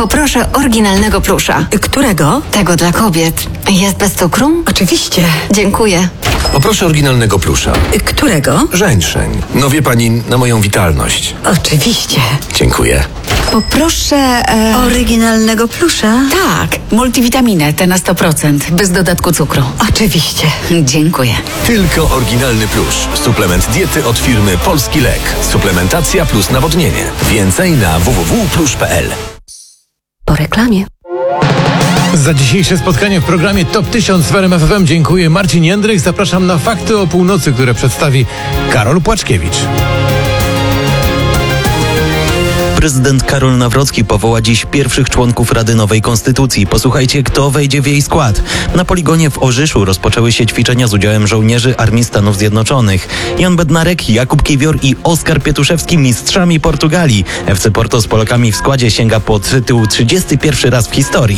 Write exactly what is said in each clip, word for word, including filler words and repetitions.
Poproszę oryginalnego plusza. Którego? Tego dla kobiet. Jest bez cukru? Oczywiście. Dziękuję. Poproszę oryginalnego plusza. Którego? Żeńszeń. No wie pani, na moją witalność. Oczywiście. Dziękuję. Poproszę e... oryginalnego plusza. Tak, multivitaminę, te na sto procent, bez dodatku cukru. Oczywiście. Dziękuję. Tylko oryginalny plusz. Suplement diety od firmy Polski Lek. Suplementacja plus nawodnienie. Więcej na w w w kropka plusz kropka p l. Po reklamie. Za dzisiejsze spotkanie w programie Top tysiąc w R M F F M dziękuję. Marcin Jędrych. Zapraszam na Fakty o północy, które przedstawi Karol Płaczkiewicz. Prezydent Karol Nawrocki powoła dziś pierwszych członków Rady Nowej Konstytucji. Posłuchajcie, kto wejdzie w jej skład. Na poligonie w Orzyszu rozpoczęły się ćwiczenia z udziałem żołnierzy Armii Stanów Zjednoczonych. Jan Bednarek, Jakub Kiwior i Oskar Pietuszewski mistrzami Portugalii. F C Porto z Polakami w składzie sięga po tytuł trzydziesty pierwszy raz w historii.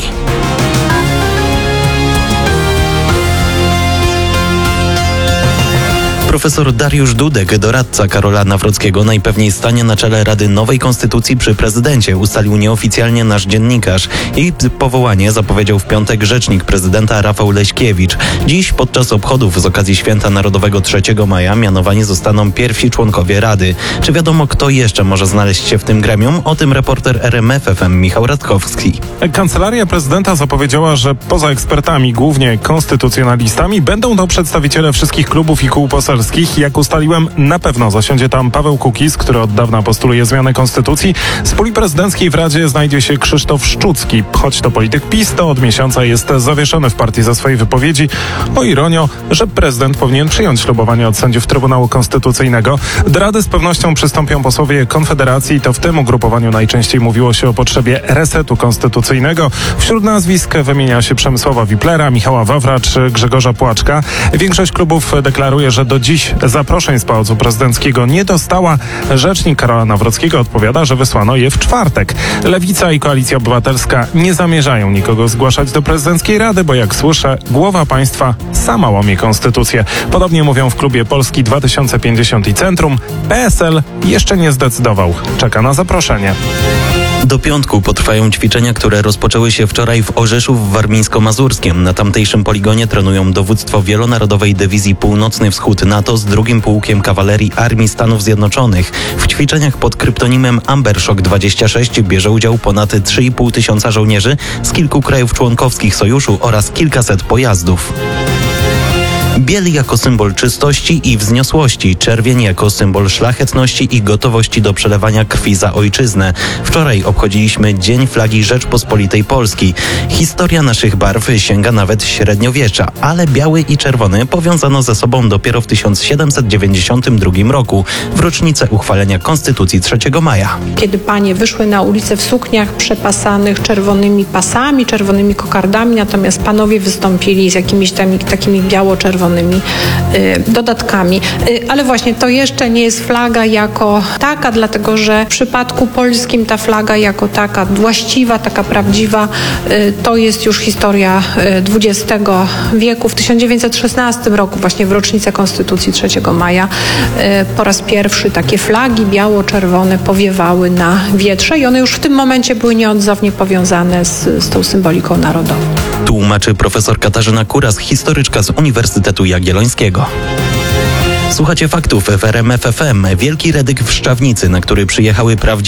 Profesor Dariusz Dudek, doradca Karola Nawrockiego, najpewniej stanie na czele Rady Nowej Konstytucji przy prezydencie, ustalił nieoficjalnie nasz dziennikarz. Jej powołanie zapowiedział w piątek rzecznik prezydenta Rafał Leśkiewicz. Dziś podczas obchodów z okazji Święta Narodowego trzeciego maja mianowani zostaną pierwsi członkowie Rady. Czy wiadomo, kto jeszcze może znaleźć się w tym gremium? O tym reporter R M F F M Michał Radkowski. Kancelaria prezydenta zapowiedziała, że poza ekspertami, głównie konstytucjonalistami, będą to przedstawiciele wszystkich klubów i kół poselskich. Jak ustaliłem, na pewno zasiądzie tam Paweł Kukiz, który od dawna postuluje zmianę konstytucji. Z puli prezydenckiej w Radzie znajdzie się Krzysztof Szczucki. Choć to polityk PiS, to od miesiąca jest zawieszony w partii za swoje wypowiedzi o ironio, że prezydent powinien przyjąć ślubowanie od sędziów Trybunału Konstytucyjnego. Do Rady z pewnością przystąpią posłowie Konfederacji. To w tym ugrupowaniu najczęściej mówiło się o potrzebie resetu konstytucyjnego. Wśród nazwisk wymienia się Przemysława Wiplera, Michała Wawra czy Grzegorza Płaczka. Większość klubów deklaruje, że do dziś zaproszeń z Pałacu Prezydenckiego nie dostała. Rzecznik Karola Nawrockiego odpowiada, że wysłano je w czwartek. Lewica i Koalicja Obywatelska nie zamierzają nikogo zgłaszać do prezydenckiej rady, bo jak słyszę, głowa państwa sama łamie konstytucję. Podobnie mówią w klubie Polski dwa tysiące pięćdziesiąt i Centrum. P S L jeszcze nie zdecydował. Czeka na zaproszenie. Do piątku potrwają ćwiczenia, które rozpoczęły się wczoraj w Orzeszu w Warmińsko-Mazurskiem. Na tamtejszym poligonie trenują dowództwo Wielonarodowej Dywizji Północny Wschód NATO z drugim pułkiem kawalerii Armii Stanów Zjednoczonych. W ćwiczeniach pod kryptonimem Ambershock dwadzieścia sześć bierze udział ponad trzy i pół tysiąca żołnierzy z kilku krajów członkowskich sojuszu oraz kilkaset pojazdów. Biel jako symbol czystości i wzniosłości, czerwień jako symbol szlachetności i gotowości do przelewania krwi za ojczyznę. Wczoraj obchodziliśmy Dzień Flagi Rzeczpospolitej Polski. Historia naszych barw sięga nawet średniowiecza, ale biały i czerwony powiązano ze sobą dopiero w tysiąc siedemset dziewięćdziesiątym drugim roku, w rocznicę uchwalenia Konstytucji trzeciego maja. Kiedy panie wyszły na ulicę w sukniach przepasanych czerwonymi pasami, czerwonymi kokardami, natomiast panowie wystąpili z jakimiś tam, takimi biało-czerwonymi dodatkami. Ale właśnie to jeszcze nie jest flaga jako taka, dlatego że w przypadku polskim ta flaga jako taka właściwa, taka prawdziwa, to jest już historia dwudziestego wieku. W tysiąc dziewięćset szesnastym roku, właśnie w rocznicę Konstytucji trzeciego maja, po raz pierwszy takie flagi biało-czerwone powiewały na wietrze i one już w tym momencie były nieodzownie powiązane z, z tą symboliką narodową. Tłumaczy profesor Katarzyna Kuras, historyczka z Uniwersytetu Jagiellońskiego. Słuchacie faktów w R M F F M. Wielki redyk w Szczawnicy, na który przyjechały prawdziwe